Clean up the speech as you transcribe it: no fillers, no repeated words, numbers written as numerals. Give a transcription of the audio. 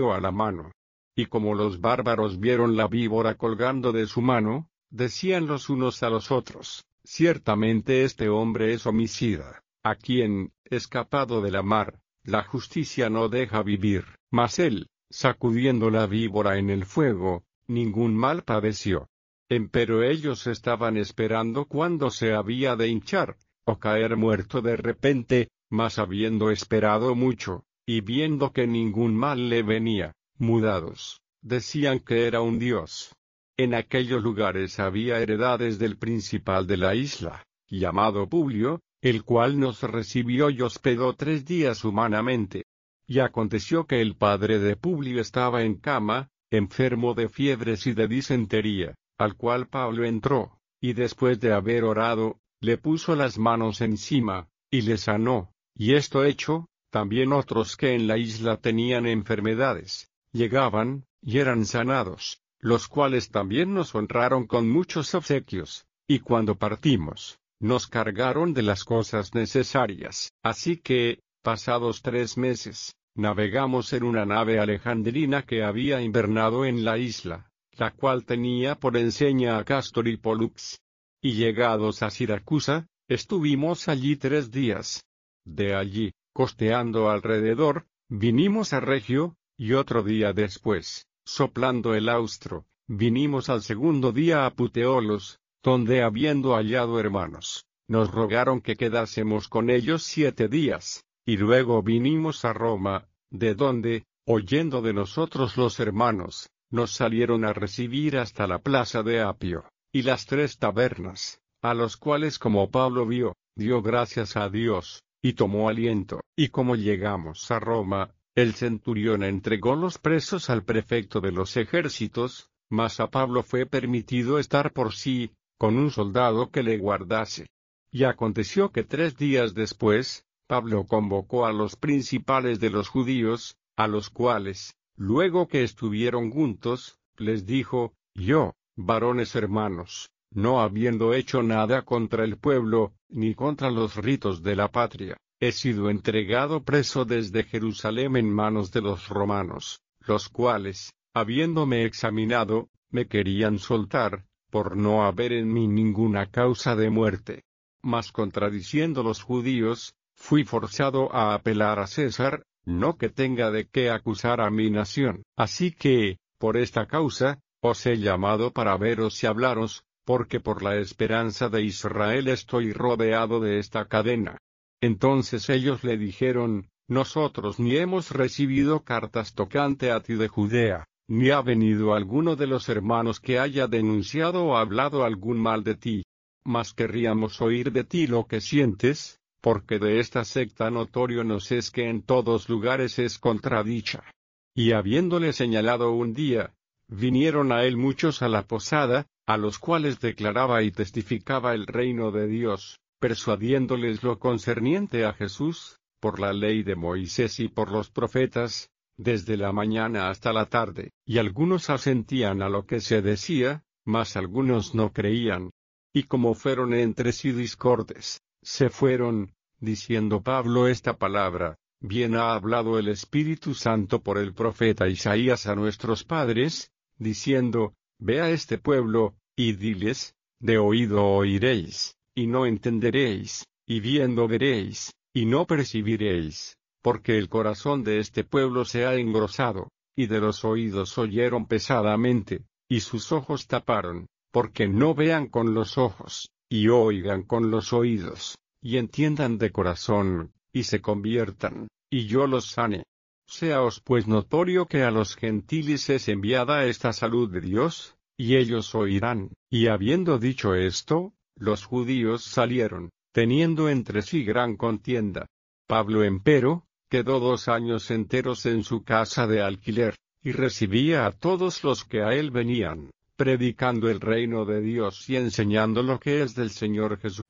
a la mano. Y como los bárbaros vieron la víbora colgando de su mano, decían los unos a los otros: ciertamente este hombre es homicida, a quien, escapado de la mar, la justicia no deja vivir. Mas él, sacudiendo la víbora en el fuego, ningún mal padeció. Empero ellos estaban esperando cuándo se había de hinchar, o caer muerto de repente, mas habiendo esperado mucho, y viendo que ningún mal le venía, mudados, decían que era un dios. En aquellos lugares había heredades del principal de la isla, llamado Publio, el cual nos recibió y hospedó 3 días humanamente. Y aconteció que el padre de Publio estaba en cama, enfermo de fiebres y de disentería, al cual Pablo entró, y después de haber orado, le puso las manos encima, y le sanó. Y esto hecho, también otros que en la isla tenían enfermedades, llegaban, y eran sanados, los cuales también nos honraron con muchos obsequios, y cuando partimos, nos cargaron de las cosas necesarias. Así que, pasados 3 meses, navegamos en una nave alejandrina que había invernado en la isla, la cual tenía por enseña a Cástor y Pólux. Y llegados a Siracusa, estuvimos allí 3 días. De allí, costeando alrededor, vinimos a Regio, y otro día después, soplando el austro, vinimos al segundo día a Puteolos, donde habiendo hallado hermanos, nos rogaron que quedásemos con ellos 7 días, y luego vinimos a Roma, de donde, oyendo de nosotros los hermanos, nos salieron a recibir hasta la plaza de Apio, y las 3 tabernas, a los cuales como Pablo vio, dio gracias a Dios, y tomó aliento. Y como llegamos a Roma, el centurión entregó los presos al prefecto de los ejércitos, mas a Pablo fue permitido estar por sí, con un soldado que le guardase. Y aconteció que 3 días después, Pablo convocó a los principales de los judíos, a los cuales, luego que estuvieron juntos, les dijo: yo, varones hermanos, no habiendo hecho nada contra el pueblo, ni contra los ritos de la patria, he sido entregado preso desde Jerusalén en manos de los romanos, los cuales, habiéndome examinado, me querían soltar, por no haber en mí ninguna causa de muerte. Mas contradiciendo los judíos, fui forzado a apelar a César, no que tenga de qué acusar a mi nación. Así que, por esta causa, os he llamado para veros y hablaros, porque por la esperanza de Israel estoy rodeado de esta cadena. Entonces ellos le dijeron: nosotros ni hemos recibido cartas tocante a ti de Judea, ni ha venido alguno de los hermanos que haya denunciado o hablado algún mal de ti. Mas querríamos oír de ti lo que sientes, porque de esta secta notorio nos es que en todos lugares es contradicha. Y habiéndole señalado un día, vinieron a él muchos a la posada, a los cuales declaraba y testificaba el reino de Dios, persuadiéndoles lo concerniente a Jesús, por la ley de Moisés y por los profetas, desde la mañana hasta la tarde. Y algunos asentían a lo que se decía, mas algunos no creían. Y como fueron entre sí discordes, se fueron, diciendo Pablo esta palabra: bien ha hablado el Espíritu Santo por el profeta Isaías a nuestros padres, diciendo: ve a este pueblo, y diles, de oído oiréis, y no entenderéis, y viendo veréis, y no percibiréis, porque el corazón de este pueblo se ha engrosado, y de los oídos oyeron pesadamente, y sus ojos taparon, porque no vean con los ojos, y oigan con los oídos, y entiendan de corazón, y se conviertan, y yo los sane. Seaos pues notorio que a los gentiles es enviada esta salud de Dios, y ellos oirán. Y habiendo dicho esto, los judíos salieron, teniendo entre sí gran contienda. Pablo empero, quedó 2 años enteros en su casa de alquiler, y recibía a todos los que a él venían, predicando el reino de Dios y enseñando lo que es del Señor Jesucristo.